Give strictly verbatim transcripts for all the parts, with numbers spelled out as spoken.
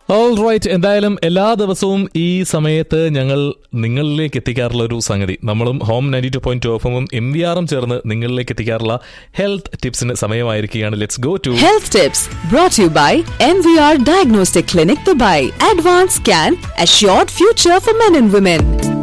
All right, എന്തായാലും എല്ലാ ദിവസവും ഈ സമയത്ത് ഞങ്ങൾ നിങ്ങളിലേക്ക് എത്തിക്കാറുള്ള ഒരു സംഗതി, നമ്മളും home ninety two point two എഫും എം വി ആറും ചേർന്ന് നിങ്ങളിലേക്ക് എത്തിക്കാറുള്ള health ടിപ്സിന് സമയമായിരിക്കുകയാണ്. Let's go to health tips brought to you by M V R Diagnostic Clinic Dubai. Advanced Scan, assured future for men and women.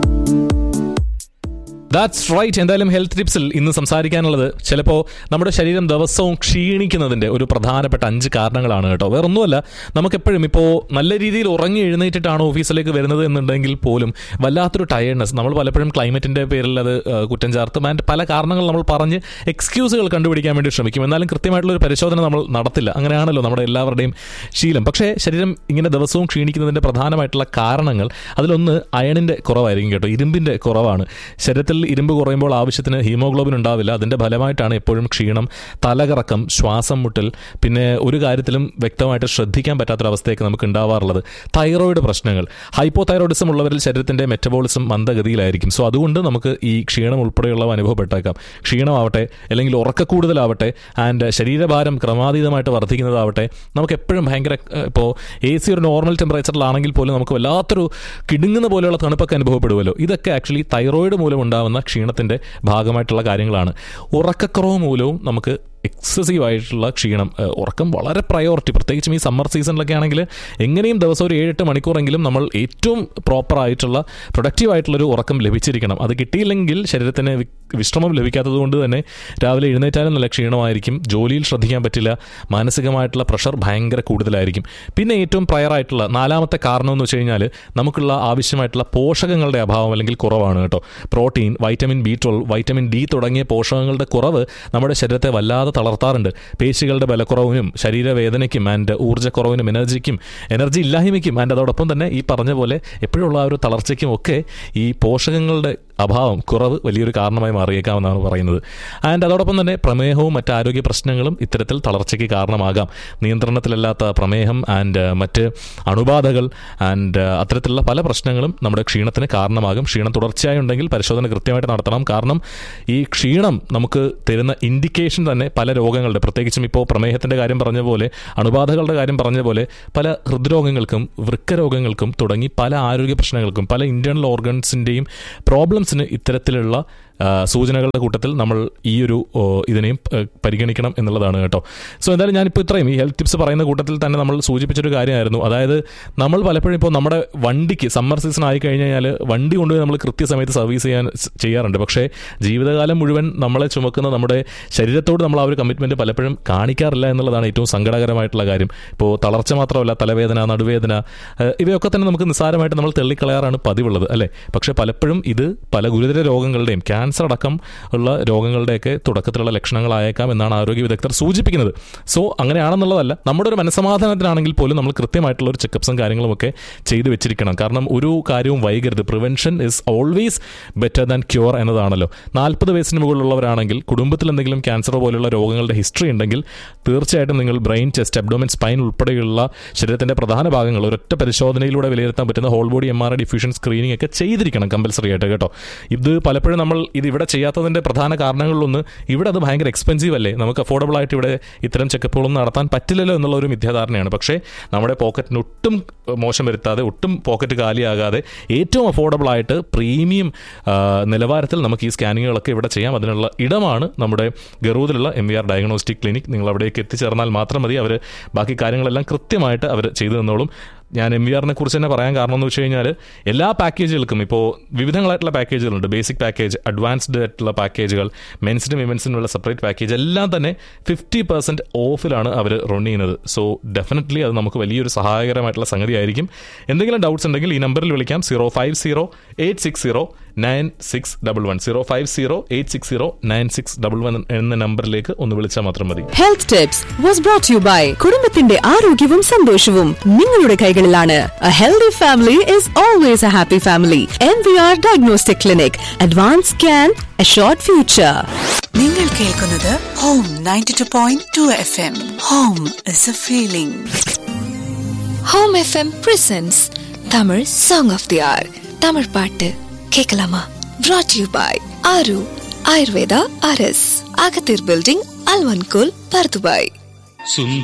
That's right. എന്തായാലും health ടിപ്സിൽ ഇന്ന് സംസാരിക്കാനുള്ളത് ചിലപ്പോൾ നമ്മുടെ ശരീരം ദിവസവും ക്ഷീണിക്കുന്നതിൻ്റെ ഒരു പ്രധാനപ്പെട്ട അഞ്ച് കാരണങ്ങളാണ് കേട്ടോ. വേറൊന്നുമല്ല, നമുക്കെപ്പോഴും ഇപ്പോൾ നല്ല രീതിയിൽ ഉറങ്ങി എഴുന്നേറ്റിട്ടാണ് ഓഫീസിലേക്ക് വരുന്നത് എന്നുണ്ടെങ്കിൽ പോലും വല്ലാത്തൊരു ടയേർഡ്നെസ്, നമ്മൾ പലപ്പോഴും ക്ലൈമറ്റിൻ്റെ പേരിൽ അത് കുറ്റം ചേർത്തും ആൻഡ് പല കാരണങ്ങൾ നമ്മൾ പറഞ്ഞ് എക്സ്ക്യൂസുകൾ കണ്ടുപിടിക്കാൻ വേണ്ടി ശ്രമിക്കും. എന്നാലും കൃത്യമായിട്ടുള്ളൊരു പരിശോധന നമ്മൾ നടത്തില്ല. അങ്ങനെയാണല്ലോ നമ്മുടെ എല്ലാവരുടെയും ശീലം. പക്ഷേ ശരീരം ഇങ്ങനെ ദിവസവും ക്ഷീണിക്കുന്നതിൻ്റെ പ്രധാനമായിട്ടുള്ള കാരണങ്ങൾ അതിലൊന്ന് അയണിൻ്റെ കുറവായിരിക്കും കേട്ടോ, ഇരുമ്പിൻ്റെ കുറവാണ്. ശരീരത്തിൽ ഇരുമ്പ് കുറയുമ്പോൾ ആവശ്യത്തിന് ഹീമോഗ്ലോബിൻ ഉണ്ടാവില്ല. അതിൻ്റെ ഫലമായിട്ടാണ് എപ്പോഴും ക്ഷീണം, തലകറക്കം, ശ്വാസം മുട്ടൽ, പിന്നെ ഒരു കാര്യത്തിലും വ്യക്തമായിട്ട് ശ്രദ്ധിക്കാൻ പറ്റാത്തൊരവസ്ഥയൊക്കെ നമുക്ക് ഉണ്ടാവാറുള്ളത്. തൈറോയിഡ് പ്രശ്നങ്ങൾ, ഹൈപ്പോ തൈറോയിഡിസം ഉള്ളവരിൽ ശരീരത്തിൻ്റെ മെറ്റബോളിസം മന്ദഗതിയിലായിരിക്കും. സോ അതുകൊണ്ട് നമുക്ക് ഈ ക്ഷീണം ഉൾപ്പെടെയുള്ളവ അനുഭവപ്പെട്ടേക്കാം. ക്ഷീണമാവട്ടെ, അല്ലെങ്കിൽ ഉറക്കക്കൂടുതലാവട്ടെ, ആൻഡ് ശരീരഭാരം ക്രമാതീതമായിട്ട് വർദ്ധിക്കുന്നതാവട്ടെ, നമുക്ക് എപ്പോഴും ഭയങ്കര ഇപ്പോൾ എ സി ഒരു നോർമൽ ടെമ്പറേച്ചറിലാണെങ്കിൽ പോലും നമുക്ക് വല്ലാത്തൊരു കിടുങ്ങുന്ന പോലെയുള്ള തണുപ്പൊക്കെ അനുഭവപ്പെടുമല്ലോ. ഇതൊക്കെ ആക്ച്വലി തൈറോയിഡ് മൂലം ഉണ്ടാവുന്ന ക്ഷീണത്തിൻ്റെ ഭാഗമായിട്ടുള്ള കാര്യങ്ങളാണ്. ഉറക്കക്കുറവ് മൂലവും നമുക്ക് എക്സസീവ് ആയിട്ടുള്ള ക്ഷീണം, ഉറക്കം വളരെ പ്രയോറിറ്റി, പ്രത്യേകിച്ചും ഈ സമ്മർ സീസണിലൊക്കെ ആണെങ്കിൽ എങ്ങനെയും ദിവസം ഒരു ഏഴെട്ട് മണിക്കൂറെങ്കിലും നമ്മൾ ഏറ്റവും പ്രോപ്പറായിട്ടുള്ള പ്രൊഡക്റ്റീവ് ആയിട്ടുള്ളൊരു ഉറക്കം ലഭിച്ചിരിക്കണം. അത് കിട്ടിയില്ലെങ്കിൽ ശരീരത്തിന് വിശ്രമം ലഭിക്കാത്തത് കൊണ്ട് തന്നെ രാവിലെ എഴുന്നേറ്റാലും നല്ല ക്ഷീണമായിരിക്കും, ജോലിയിൽ ശ്രദ്ധിക്കാൻ പറ്റില്ല, മാനസികമായിട്ടുള്ള പ്രഷർ ഭയങ്കര കൂടുതലായിരിക്കും. പിന്നെ ഏറ്റവും പ്രയറായിട്ടുള്ള നാലാമത്തെ കാരണം എന്ന് വെച്ച് കഴിഞ്ഞാൽ നമുക്കുള്ള ആവശ്യമായിട്ടുള്ള പോഷകങ്ങളുടെ അഭാവം അല്ലെങ്കിൽ കുറവാണ് കേട്ടോ. Protein, vitamin B twelve, vitamin D തുടങ്ങിയ പോഷകങ്ങളുടെ കുറവ് നമ്മുടെ ശരീരത്തെ വല്ലാതെ തളർത്താറുണ്ട്. പേശികളുടെ ബലക്കുറവിനും ശരീരവേദനയ്ക്കും ആൻഡ് ഊർജ്ജക്കുറവിനും എനർജിക്കും എനർജി ഇല്ലായ്മയ്ക്കും ആൻഡ് അതോടൊപ്പം തന്നെ ഈ പറഞ്ഞ പോലെ എപ്പോഴുള്ള ആ ഒരു തളർച്ചയ്ക്കും ഒക്കെ ഈ പോഷകങ്ങളുടെ അഭാവം, കുറവ് വലിയൊരു കാരണമായി മാറിയേക്കാമെന്നാണ് പറയുന്നത്. ആൻഡ് അതോടൊപ്പം തന്നെ പ്രമേഹവും മറ്റ് ആരോഗ്യ പ്രശ്നങ്ങളും ഇത്തരത്തിൽ തളർച്ചയ്ക്ക് കാരണമാകാം. നിയന്ത്രണത്തിലല്ലാത്ത പ്രമേഹം ആൻഡ് മറ്റ് അണുബാധകൾ ആൻഡ് അത്തരത്തിലുള്ള പല പ്രശ്നങ്ങളും നമ്മുടെ ക്ഷീണത്തിന് കാരണമാകും. ക്ഷീണം തുടർച്ചയായി ഉണ്ടെങ്കിൽ പരിശോധന കൃത്യമായിട്ട് നടത്തണം. കാരണം ഈ ക്ഷീണം നമുക്ക് തരുന്ന ഇൻഡിക്കേഷൻ തന്നെ പല രോഗങ്ങളുടെ, പ്രത്യേകിച്ചും ഇപ്പോൾ പ്രമേഹത്തിൻ്റെ കാര്യം പറഞ്ഞ പോലെ, അണുബാധകളുടെ കാര്യം പറഞ്ഞ പോലെ പല ഹൃദ്രോഗങ്ങൾക്കും വൃക്ക രോഗങ്ങൾക്കും തുടങ്ങി പല ആരോഗ്യ പ്രശ്നങ്ങൾക്കും പല ഇന്റേണൽ ഓർഗൻസിൻ്റെയും പ്രോബ്ലംസിന് ഇത്തരത്തിലുള്ള സൂചനകളുടെ കൂട്ടത്തിൽ നമ്മൾ ഈ ഒരു ഇതിനെയും പരിഗണിക്കണം എന്നുള്ളതാണ് കേട്ടോ. സോ എന്തായാലും ഞാനിപ്പോൾ ഇത്രയും ഈ ഹെൽത്ത് ടിപ്സ് പറയുന്ന കൂട്ടത്തിൽ തന്നെ നമ്മൾ സൂചിപ്പിച്ചൊരു കാര്യമായിരുന്നു. അതായത് നമ്മൾ പലപ്പോഴും ഇപ്പോൾ നമ്മുടെ വണ്ടിക്ക് സമ്മർ സീസൺ ആയി കഴിഞ്ഞ് കഴിഞ്ഞാൽ വണ്ടി കൊണ്ടുപോയി നമ്മൾ കൃത്യസമയത്ത് സർവീസ് ചെയ്യാൻ ചെയ്യാറുണ്ട്. പക്ഷേ ജീവിതകാലം മുഴുവൻ നമ്മളെ ചുമക്കുന്ന നമ്മുടെ ശരീരത്തോട് നമ്മൾ ആ ഒരു കമ്മിറ്റ്മെൻറ്റ് പലപ്പോഴും കാണിക്കാറില്ല എന്നുള്ളതാണ് ഏറ്റവും സങ്കടകരമായിട്ടുള്ള കാര്യം. ഇപ്പോൾ തളർച്ച മാത്രമല്ല, തലവേദന, നടുവേദന, ഇവയൊക്കെ തന്നെ നമുക്ക് നിസ്സാരമായിട്ട് നമ്മൾ തള്ളിക്കളയാറാണ് പതിവുള്ളത് അല്ലേ. പക്ഷേ പലപ്പോഴും ഇത് പല ഗുരുതര രോഗങ്ങളുടെയും ക്യാൻസർ അടക്കം ഉള്ള രോഗങ്ങളുടെയൊക്കെ തുടക്കത്തിലുള്ള ലക്ഷണങ്ങളായേക്കാം എന്നാണ് ആരോഗ്യ വിദഗ്ധർ സൂചിപ്പിക്കുന്നത്. സോ അങ്ങനെയാണെന്നുള്ളതല്ല, നമ്മുടെ ഒരു മനസ്സമാധാനത്തിനാണെങ്കിൽ പോലും നമ്മൾ കൃത്യമായിട്ടുള്ള ഒരു ചെക്കപ്സും കാര്യങ്ങളും ഒക്കെ ചെയ്തു വെച്ചിരിക്കണം. കാരണം ഒരു കാര്യവും വൈകരുത്. Prevention is always better than cure എന്നതാണല്ലോ. നാൽപ്പത് വയസ്സിന് മുകളിലുള്ളവരാണെങ്കിൽ, കുടുംബത്തിൽ എന്തെങ്കിലും ക്യാൻസർ പോലുള്ള രോഗങ്ങളുടെ ഹിസ്റ്ററി ഉണ്ടെങ്കിൽ തീർച്ചയായിട്ടും നിങ്ങൾ ബ്രെയിൻ, ചെസ്റ്റ്, അബ്ഡോമൻ, സ്പൈൻ ഉൾപ്പെടെയുള്ള ശരീരത്തിൻ്റെ പ്രധാന ഭാഗങ്ങൾ ഒരൊറ്റ പരിശോധനയിലൂടെ വിലയിരുത്താൻ പറ്റുന്ന whole body M R I diffusion screening ഒക്കെ ചെയ്തിരിക്കണം കമ്പൽസറി ആയിട്ട് കേട്ടോ. ഇത് പലപ്പോഴും നമ്മൾ ഇത് ഇവിടെ ചെയ്യാത്തതിൻ്റെ പ്രധാന കാരണങ്ങളിലൊന്ന്, ഇവിടെ അത് ഭയങ്കര എക്സ്പെൻസീവ് അല്ലേ, നമുക്ക് അഫോർഡബിൾ ആയിട്ട് ഇവിടെ ഇത്തരം ചെക്കപ്പുകളൊന്നും നടത്താൻ പറ്റില്ലല്ലോ എന്നുള്ള ഒരു മിഥ്യാധാരണയാണ്. പക്ഷേ നമ്മുടെ പോക്കറ്റിന് ഒട്ടും മോശം വരുത്താതെ, ഒട്ടും പോക്കറ്റ് കാലിയാകാതെ ഏറ്റവും അഫോർഡബിൾ ആയിട്ട് പ്രീമിയം നിലവാരത്തിൽ നമുക്ക് ഈ സ്കാനിങ്ങുകളൊക്കെ ഇവിടെ ചെയ്യാം. അതിനുള്ള ഇടമാണ് നമ്മുടെ ഗറൂദിലുള്ള M V R diagnostic clinic. നിങ്ങൾ അവിടേക്ക് എത്തിച്ചേർന്നാൽ മാത്രം മതി. അവർ ബാക്കി കാര്യങ്ങളെല്ലാം കൃത്യമായിട്ട് അവർ ചെയ്തു തന്നോളും. ഞാൻ എം വി ആറിനെ കുറിച്ച് തന്നെ പറയാൻ കാരണം എന്ന് വെച്ച് കഴിഞ്ഞാൽ എല്ലാ പാക്കേജുകൾക്കും ഇപ്പോൾ വിവിധങ്ങളായിട്ടുള്ള പാക്കേജുകളുണ്ട്. ബേസിക് പാക്കേജ്, അഡ്വാൻസ്ഡ് ആയിട്ടുള്ള പാക്കേജുകൾ, മെൻസിനും വിമൻസിനുള്ള സെപ്പറേറ്റ് പാക്കേജ് എല്ലാം തന്നെ ഫിഫ്റ്റി പെർസെൻറ്റ് ഓഫിലാണ് അവർ റൺ ചെയ്യുന്നത്. സോ ഡെഫിനറ്റ്ലി അത് നമുക്ക് വലിയൊരു സഹായകരമായിട്ടുള്ള സംഗതി ആയിരിക്കും. എന്തെങ്കിലും ഡൗട്ട്സ് ഉണ്ടെങ്കിൽ ഈ നമ്പറിൽ വിളിക്കാം. Zero five zero eight six zero nine six double one zero five zero eight six zero nine six double one എന്ന നമ്പറിലേക്ക് ഒന്ന് വിളിച്ചാൽ മാത്രം മതി. Health tips was brought to you by കുടുംബത്തിന്റെ ആരോഗ്യവും സന്തോഷവും നിങ്ങളുടെ കൈകളിലാണ്. A healthy family is always a happy family. M V R Diagnostic Clinic. Advanced Scan, assured future. നിങ്ങൾ കേൾക്കുന്നത് home ninety two point two F M. Home is a feeling. Home F M presents Tamil Song of the Hour. Tamil பாட்டு கேட்கலாமா? Brought to you by Aru Ayurveda R S Agathir Building, Alvankul, Pardubai.